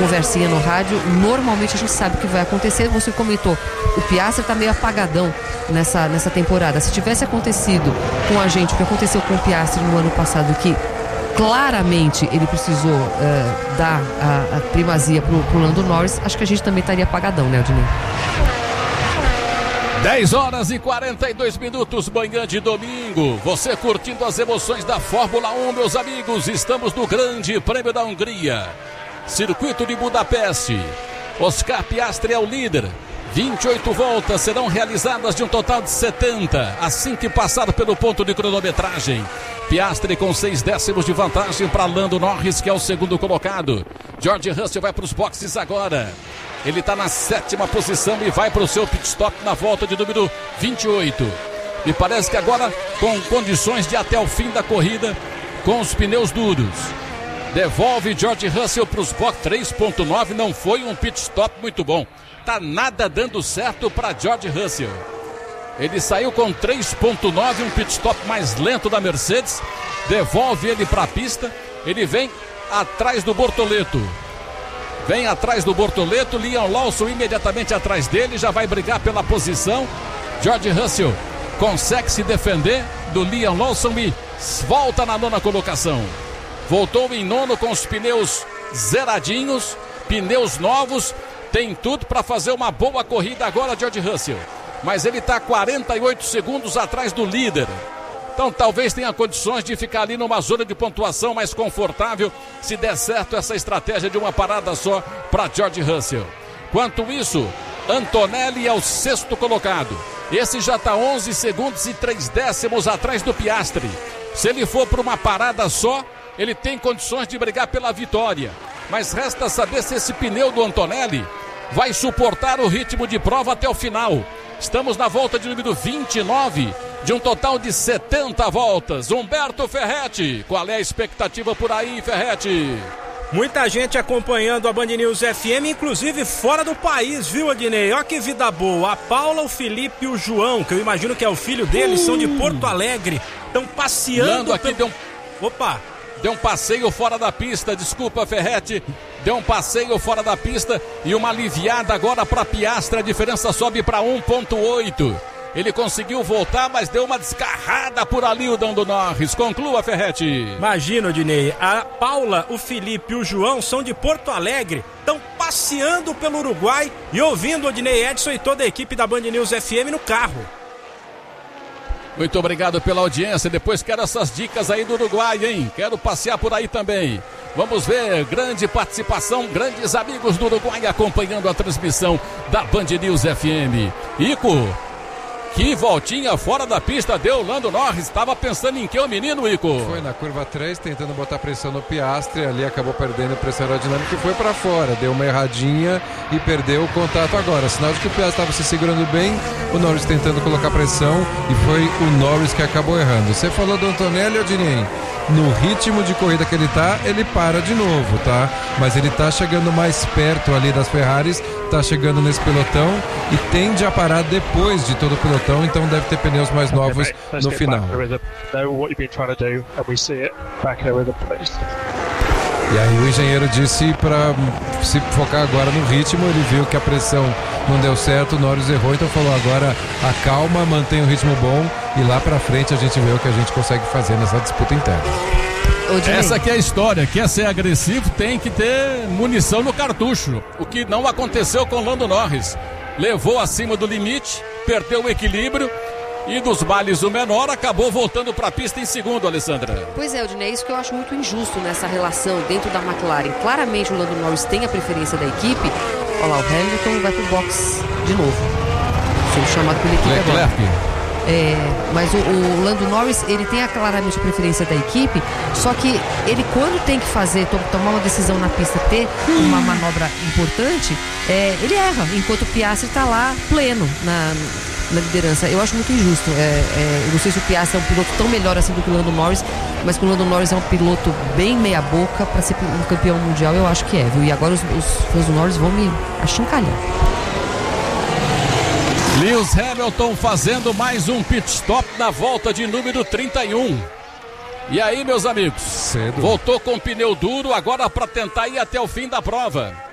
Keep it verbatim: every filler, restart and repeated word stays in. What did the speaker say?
conversinha no rádio, normalmente a gente sabe o que vai acontecer. Você comentou, o Piastri está meio apagadão nessa, nessa temporada. Se tivesse acontecido com a gente o que aconteceu com o Piastri no ano passado, que claramente ele precisou uh, dar a, a primazia pro, pro Lando Norris, acho que a gente também estaria apagadão, né, Odinei? dez horas e quarenta e dois minutos, manhã de domingo. Você curtindo as emoções da Fórmula um, meus amigos. Estamos no Grande Prêmio da Hungria, Circuito de Budapeste. Oscar Piastri é o líder. vinte e oito voltas serão realizadas de um total de setenta, assim que passar pelo ponto de cronometragem. Piastri com seis décimos de vantagem para Lando Norris, que é o segundo colocado. George Russell vai para os boxes agora. Ele está na sétima posição e vai para o seu pit stop na volta de número vinte e oito. Me parece que agora com condições de ir até o fim da corrida com os pneus duros. Devolve George Russell para os boxes. três ponto nove não foi um pit stop muito bom. Tá nada dando certo para George Russell. Ele saiu com três ponto nove, um pit stop mais lento da Mercedes. Devolve ele para a pista. Ele vem atrás do Bortoleto. Vem atrás do Bortoleto, Liam Lawson imediatamente atrás dele, já vai brigar pela posição. George Russell consegue se defender do Liam Lawson e volta na nona colocação. Voltou em nono com os pneus zeradinhos, pneus novos, tem tudo para fazer uma boa corrida agora, George Russell. Mas ele está quarenta e oito segundos atrás do líder. Então talvez tenha condições de ficar ali numa zona de pontuação mais confortável, se der certo essa estratégia de uma parada só para George Russell. Quanto isso, Antonelli é o sexto colocado. Esse já está onze segundos e três décimos atrás do Piastri. Se ele for para uma parada só, ele tem condições de brigar pela vitória. Mas resta saber se esse pneu do Antonelli vai suportar o ritmo de prova até o final. Estamos na volta de número vinte e nove, de um total de setenta voltas. Humberto Ferretti, qual é a expectativa por aí, Ferretti? Muita gente acompanhando a Band News F M, inclusive fora do país, viu, Adinei? Olha que vida boa. A Paula, o Felipe e o João, que eu imagino que é o filho deles, uh. são de Porto Alegre. Estão passeando... Lando aqui pelo... deu um... Opa! Deu um passeio fora da pista, desculpa, Ferretti. Deu um passeio fora da pista e uma aliviada agora para Piastri. A diferença sobe para um ponto oito. Ele conseguiu voltar, mas deu uma descarrada por ali o Lando Norris. Conclua, Ferretti. Imagina, Odinei, a Paula, o Felipe e o João são de Porto Alegre, estão passeando pelo Uruguai e ouvindo Odinei Edson e toda a equipe da Band News F M no carro. Muito obrigado pela audiência. Depois quero essas dicas aí do Uruguai, hein? Quero passear por aí também. Vamos ver, grande participação, grandes amigos do Uruguai acompanhando a transmissão da Band News F M. Ico, que voltinha fora da pista deu o Lando Norris. Estava pensando em que o menino, Ico? Foi na curva três, tentando botar pressão no Piastri. Ali acabou perdendo pressão aerodinâmica e foi para fora. Deu uma erradinha e perdeu o contato agora. Sinal de que o Piastri estava se segurando bem. O Norris tentando colocar pressão e foi o Norris que acabou errando. Você falou do Antonelli, Odinei? No ritmo de corrida que ele tá, ele para de novo, tá? Mas ele tá chegando mais perto ali das Ferraris, tá chegando nesse pelotão e tende a parar depois de todo o pelotão, então deve ter pneus mais novos no final. E aí o engenheiro disse para se focar agora no ritmo. Ele viu que a pressão não deu certo, o Norris errou, então falou: agora acalma, mantém o ritmo bom e lá pra frente a gente vê o que a gente consegue fazer nessa disputa interna. Essa aqui é a história. Quer ser agressivo, tem que ter munição no cartucho, o que não aconteceu com o Lando Norris. Levou acima do limite, perdeu o equilíbrio e dos males o menor, acabou voltando para a pista em segundo, Alessandra. Pois é, Odinei, é isso que eu acho muito injusto nessa relação dentro da McLaren. Claramente o Lando Norris tem a preferência da equipe. Olha lá, o Hamilton vai pro box de novo, sendo chamado pela equipe Leclerc. agora. É, mas o, o Lando Norris, ele tem a, claramente a preferência da equipe, só que ele, quando tem que fazer, to, tomar uma decisão na pista, ter uma manobra importante, é, ele erra, enquanto o Piastri está lá pleno na, na liderança. Eu acho muito injusto. É, é, eu não sei se o Piastri é um piloto tão melhor assim do que o Lando Norris, mas que o Lando Norris é um piloto bem meia boca para ser um campeão mundial, eu acho que é, viu? E agora os, os fãs do Norris vão me achincalhar. Lewis Hamilton fazendo mais um pit stop na volta de número trinta e um. E aí, meus amigos? Cedo. Voltou com pneu duro agora para tentar ir até o fim da prova.